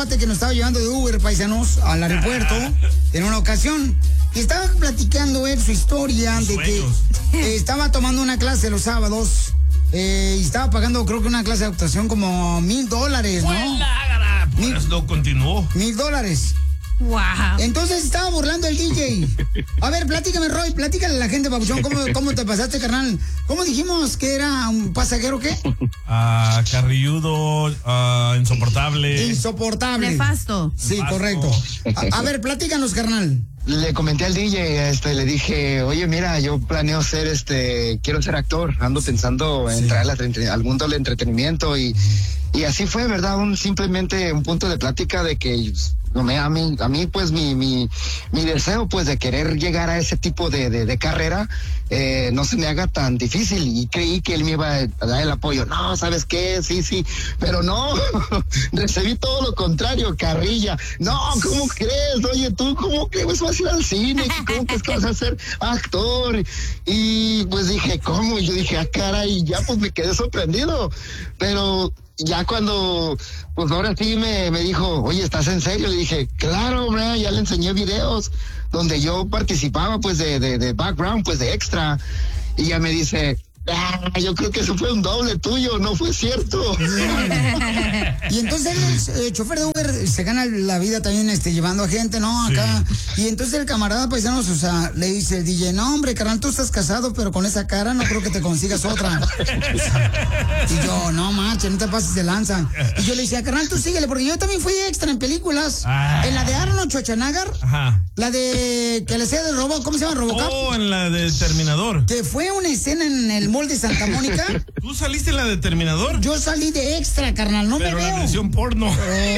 cuate que nos estaba llevando de Uber, paisanos, al aeropuerto en una ocasión. Y estaba platicando él su historia de que estaba tomando una clase los sábados y estaba pagando, creo que una clase de actuación como $1,000, ¿no? Por eso lo continuó. $1,000. Wow. Entonces estaba burlando el DJ. A ver, platícame, Roy, platícale a la gente, papuchón, ¿cómo te pasaste, carnal? ¿Cómo dijimos que era un pasajero qué? Carrilludo, insoportable. Insoportable. Nefasto. Sí, correcto. A ver, platícanos, carnal. Le comenté al DJ, le dije, oye, mira, yo planeo ser, quiero ser actor, ando pensando en entrar al mundo del entretenimiento y así fue, ¿verdad? Simplemente un punto de plática de que a mí pues mi deseo pues de querer llegar a ese tipo de carrera no se me haga tan difícil y creí que él me iba a dar el apoyo. No, ¿sabes qué? Sí, pero no, recibí todo lo contrario, carrilla. No, ¿cómo crees? Oye, tú, ¿cómo que vas a ir al cine? ¿Cómo que vas a ser actor? Y pues dije, ¿cómo? Y yo dije, caray, ya pues me quedé sorprendido, pero ya cuando, pues ahora sí me dijo, oye, ¿estás en serio? Le dije, claro, hombre, ya le enseñé videos donde yo participaba, pues, de background, pues, de extra. Y ya me dice, yo creo que eso fue un doble tuyo, no fue cierto. Y entonces el chofer de Uber se gana la vida también llevando a gente, ¿no? Acá. Sí. Y entonces el camarada paisanos, o sea, le dice el DJ, no, hombre, carnal, tú estás casado, pero con esa cara no creo que te consigas otra. Y yo, no manches, no te pases de lanza. Y yo le decía, carnal, tú síguele, porque yo también fui extra en películas. En la de Arnold Schwarzenegger. Ajá. La de que le sea del robot, ¿cómo se llama? Robocop. Oh, en la de Terminador. Que fue una escena en el mall de Santa Mónica. ¿Tú saliste en la de Terminador? Yo salí de extra, carnal, no pero me veo. Pero la versión porno.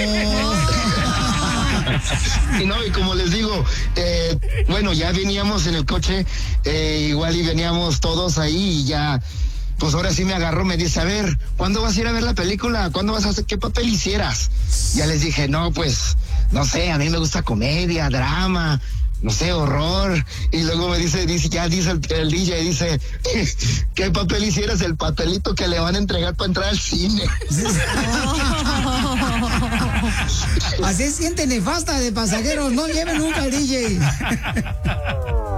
Y como les digo, bueno, ya veníamos en el coche, igual y veníamos todos ahí y ya, pues ahora sí me agarró, me dice, a ver, ¿cuándo vas a ir a ver la película? ¿Cuándo vas a hacer? ¿Qué papel hicieras? Ya les dije, no, pues, no sé, a mí me gusta comedia, drama, no sé, horror. Y luego me dice el DJ, dice, ¿qué papel hicieras? El papelito que le van a entregar para entrar al cine. Así es gente nefasta de pasajeros, no lleven nunca al DJ.